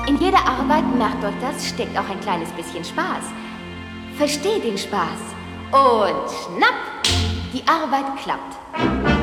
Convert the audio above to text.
In jeder Arbeit, merkt euch das, steckt auch ein kleines bisschen Spaß. Versteht den Spaß. Und schnapp, die Arbeit klappt.